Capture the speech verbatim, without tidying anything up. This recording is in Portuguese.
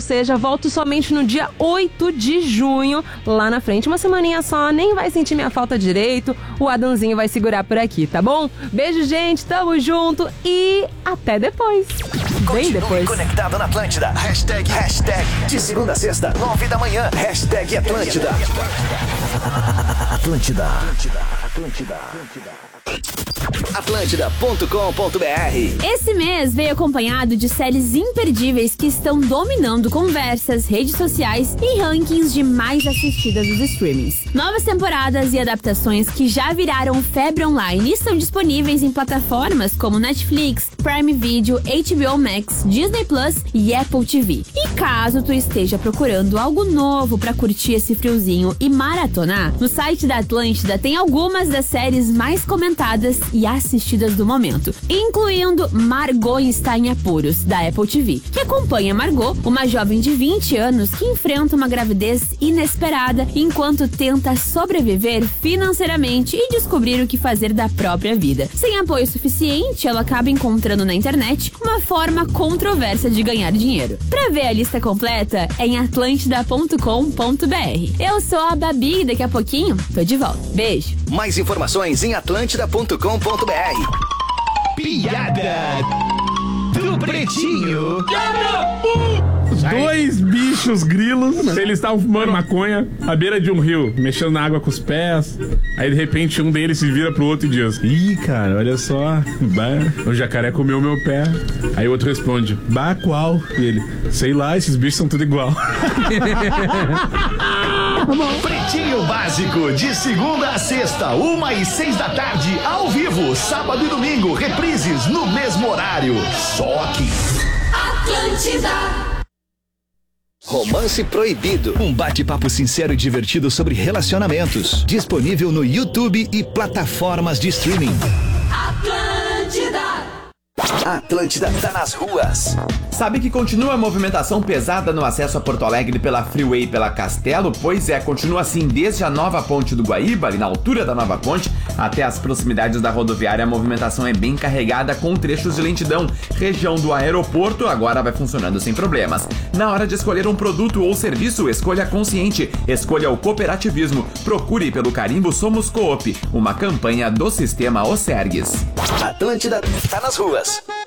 seja, volto somente no dia oito de junho, lá na frente. Uma semaninha só, nem vai sentir minha falta direito, o Adãozinho vai segurar por aqui, tá bom? Beijo, gente, tamo junto e até depois. Bem depois. Conectado na Atlântida. Hashtag, hashtag, de segunda a sexta, nove da manhã. Hashtag Atlântida. Atlântida. Atlântida. Atlântida. Atlântida ponto com ponto br. Esse mês veio acompanhado de séries imperdíveis que estão dominando conversas, redes sociais e rankings de mais assistidas dos streamings. Novas temporadas e adaptações que já viraram febre online estão disponíveis em plataformas como Netflix, Prime Video, H B O Max, Disney Plus e Apple T V. E caso tu esteja procurando algo novo pra curtir esse friozinho e maratonar, no site da Atlântida tem algumas das séries mais comentadas e assistidas do momento, incluindo Margot está em apuros, da Apple T V, que acompanha Margot, uma jovem de vinte anos que enfrenta uma gravidez inesperada enquanto tenta sobreviver financeiramente e descobrir o que fazer da própria vida. Sem apoio suficiente, ela acaba encontrando na internet uma forma controversa de ganhar dinheiro. Pra ver a lista completa, é em atlântida ponto com ponto br. Eu sou a Babi e daqui a pouquinho tô de volta. Beijo! Mais informações em atlântida ponto com ponto br. Piada do Pretinho. Dois bichos grilos, eles estavam fumando maconha à beira de um rio, mexendo na água com os pés. Aí de repente um deles se vira pro outro e diz: ih, cara, olha só, bah, o jacaré comeu meu pé. Aí o outro responde: bah, qual? E ele: sei lá, esses bichos são tudo igual. Pretinho Básico, de segunda a sexta, uma e seis da tarde, ao vivo, sábado e domingo, reprises no mesmo horário. Só aqui. Atlântida. Romance Proibido, um bate-papo sincero e divertido sobre relacionamentos. Disponível no YouTube e plataformas de streaming. Atlântida. Atlântida tá nas ruas. Sabe que continua a movimentação pesada no acesso a Porto Alegre pela Freeway pela Castelo? Pois é, continua assim desde a nova ponte do Guaíba, ali na altura da nova ponte, até as proximidades da rodoviária. A movimentação é bem carregada com trechos de lentidão. Região do aeroporto agora vai funcionando sem problemas. Na hora de escolher um produto ou serviço, escolha consciente, escolha o cooperativismo. Procure pelo carimbo Somos Coop, uma campanha do sistema Osergues. Atlântida tá nas ruas.